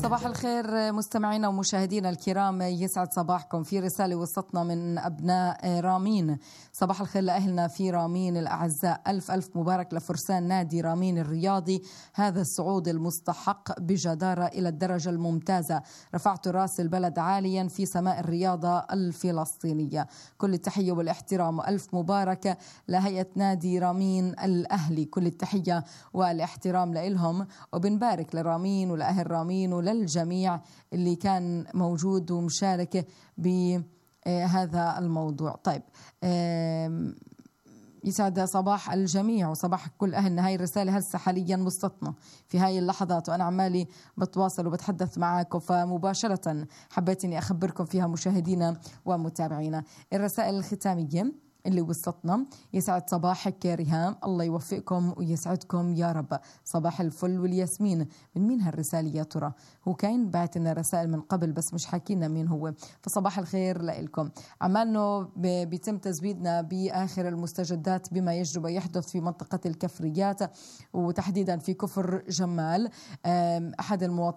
صباح الخير مستمعينا ومشاهدينا الكرام، يسعد صباحكم. في رسالة وصلتنا من أبناء رامين. صباح الخير لأهلنا في رامين الأعزاء، ألف ألف مبارك لفرسان نادي رامين الرياضي، هذا الصعود المستحق بجدارة إلى الدرجة الممتازة، رفعت راس البلد عاليا في سماء الرياضة الفلسطينية. كل التحية والاحترام وألف مباركة لهيئة نادي رامين الأهلي، كل التحية والاحترام لإلهم، وبنبارك لرامين ولأهل رامين وللجميع اللي كان موجود ومشارك بهذا الموضوع. طيب، يسعد صباح الجميع وصباح كل أهلنا. هاي الرسالة هسه حاليا مستطنة في هاي اللحظات وأنا عمالي بتواصل وبتحدث معاكم، فمباشرة حبيت أني أخبركم فيها مشاهدينا ومتابعينا. الرسائل الختامية اللي وصلتنا: يسعد صباحك ريهام، الله يوفقكم ويسعدكم يا رب. صباح الفل والياسمين. من مين هالرسالة يا ترى؟ هو كاين بعت لنا رسائل من قبل بس مش حاكينا مين هو، فصباح الخير لكم. عمالنا بيتم تزويدنا بآخر المستجدات بما يجرب يحدث في منطقة الكفريات وتحديدا في كفر جمال. أحد المواطنين